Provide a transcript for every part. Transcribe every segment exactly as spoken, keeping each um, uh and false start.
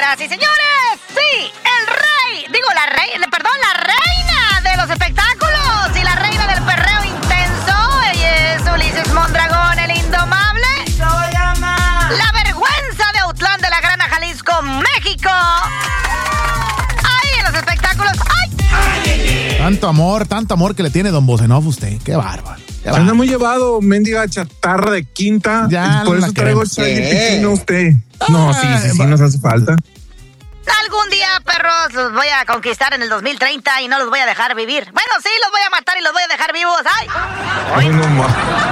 Señoras y señores, sí, el rey, digo la reina, perdón, la reina de los espectáculos y la reina del perreo intenso. Ella es Ulises Mondragón, el indomable. La vergüenza de Autlán de la Grana, Jalisco, México. Ahí en los espectáculos. ¡Ay! Tanto amor, tanto amor que le tiene don Bosenov usted. Qué bárbaro. Qué bárbaro. Anda muy llevado, mendiga chatarra de quinta. Ya, por no eso traigo el pichino usted. No, sí, sí, sí, nos hace falta. Algún día, perros, los voy a conquistar en el dos mil treinta y no los voy a dejar vivir. Bueno, sí, los voy a matar y los voy a dejar vivos. ¡Ay! Ay, no más.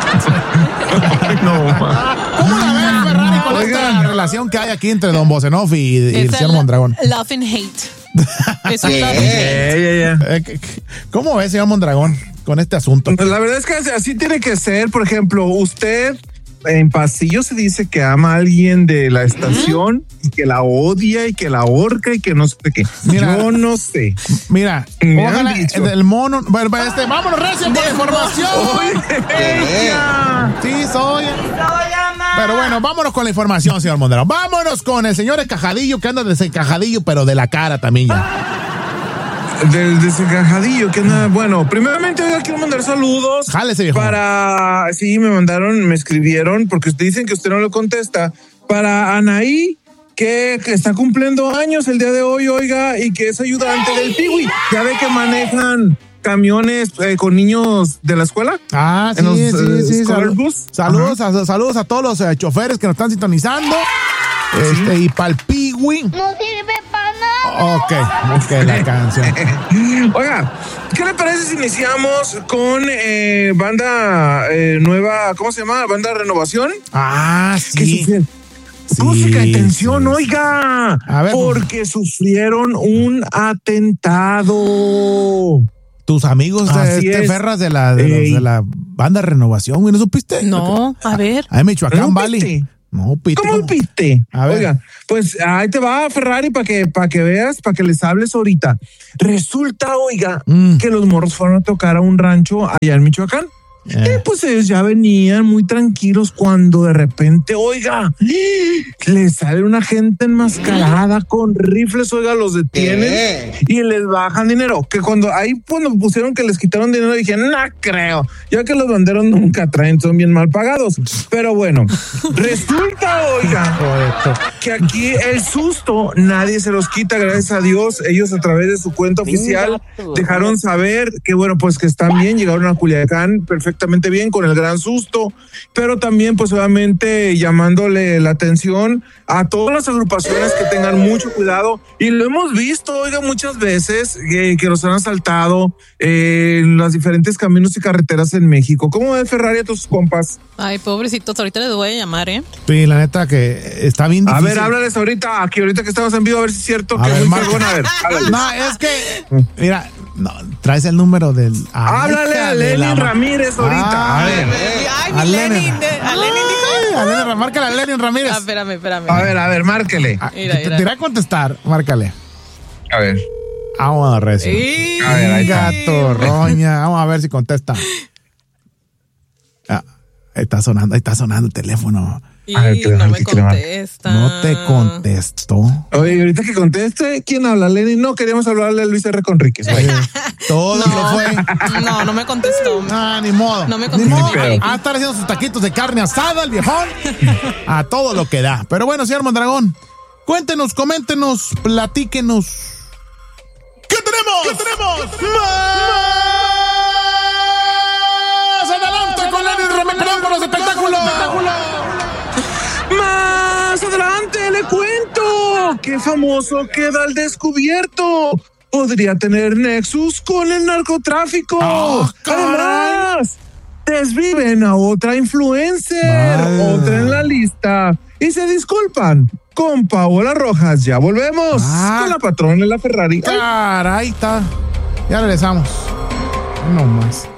Ay, no más. ¿Cómo la ves, Ferrari, con Oigan. esta relación que hay aquí entre don Bosenov y, y el Es señor Mondragón? Love and hate. Es un love and hate. Eh, ya, ya. Eh, ¿qué- qué- ¿Cómo ve, señor Mondragón, con este asunto? Pues la verdad es que así- así tiene que ser. Por ejemplo, usted en pasillo se dice que ama a alguien de la estación y que la odia y que la ahorca y que no sé qué. Mira. Yo no sé. Mira, Me han ojalá dicho. el mono. Bueno, pues, este, vámonos, recio, con la información. ¡Ella! Sí, soy. Pero bueno, vámonos con la información, señor Mondragón. Vámonos con el señor Encajadillo, que anda desencajadillo, pero de la cara también ya. Del desencajadillo, que nada. Bueno, primeramente, oiga, quiero mandar saludos. Jálese, viejo. Para. Sí, me mandaron, me escribieron, porque dicen que usted no lo contesta. Para Anaí, que, que está cumpliendo años el día de hoy, oiga, y que es ayudante del Piwi. Ya ve que manejan camiones eh, con niños de la escuela. Ah, sí, en los, sí, eh, sí. Scholar Salud- Bus. saludos, a, saludos a todos los eh, choferes que nos están sintonizando. Este, y para el Piwi. No sirve para nada. Ok, ok, la canción. Oiga, ¿qué le parece si iniciamos con eh, banda eh, nueva, ¿cómo se llama? Banda Renovación. Ah, Que sí. sufrieron- Sí, Música de tensión, sí, sí. oiga. A ver, porque sufrieron un atentado. Tus amigos de Así este es. Ferras de la, de, los- Ey. de la banda Renovación, güey, ¿no supiste? No, a ver. Ahí en Michoacán, ¿No Valley. viste? No, pite. ¿Cómo piste? A ver. Oiga, pues ahí te va Ferrari para que, para que veas, para que les hables ahorita. Resulta, oiga, Mm. que los morros fueron a tocar a un rancho allá en Michoacán. Eh. Y pues ellos ya venían muy tranquilos cuando de repente, oiga, les sale una gente enmascarada con rifles, oiga, los detienen y les bajan dinero. Que cuando ahí cuando pusieron que les quitaron dinero, dije, no creo, ya que los banderos nunca traen, son bien mal pagados. Pero bueno, resulta, oiga, Correcto. que aquí el susto nadie se los quita, gracias a Dios. Ellos a través de su cuenta oficial dejaron saber que bueno, pues que están bien, llegaron a Culiacán perfectamente bien con el gran susto, pero también pues obviamente llamándole la atención a todas las agrupaciones que tengan mucho cuidado, y lo hemos visto, oiga, muchas veces eh, que los han asaltado eh, en los diferentes caminos y carreteras en México. ¿Cómo ves, Ferrari, a tus compas? Ay, pobrecitos, ahorita les voy a llamar, ¿eh? Sí, la neta que está bien A difícil. ver, háblales ahorita, aquí ahorita que estamos en vivo, a ver si es cierto A que ver, muy marca. fregón. A ver, háblales. No, es que, mira, no, traes el número del... Háblale a de la Lenin ma- Ramírez ahorita. Ah, a ver. Ay, A mi Lenin. Lenin. de- ¿A Lenin dijo? Ay, a Lenin, márcale a Lenin Ramírez. Ah, espérame, espérame. A ver, a ver, márquele. Ah, Mira, te, mira. te irá a contestar, márcale. A ver. Vamos a recio. Sí. A ver, ahí está. Gato, roña. Vamos a ver si contesta. Ah, está sonando, ahí está sonando el teléfono. Y A ver, que le no marque, me que le marque. contesta. No te contestó. Oye, ahorita que conteste, ¿quién habla? Lenin. No, queríamos hablarle a Luis R. Conríquez. güey. Todo lo No, fue. no, no me contestó. Ah, ni modo. No me Ni contestó modo. mi baby. A estar haciendo sus taquitos de carne asada, el viejón. A todo lo que da. Pero bueno, señor Mondragón, cuéntenos, coméntenos, platíquenos. ¿Qué tenemos? ¿Qué tenemos? ¡Más adelante con Lenin Ramírez! ¡Perdón, con los espectáculos! Más adelante le cuento. Qué famoso queda al descubierto. Podría tener nexus con el narcotráfico. ¡Ah, caray! Además, desviven a otra influencer, Vaya. otra en la lista, y se disculpan con Paola Rojas. Ya volvemos Ah. con la patrona de la Ferrari. Ay. Caray, está. Ya regresamos. No más.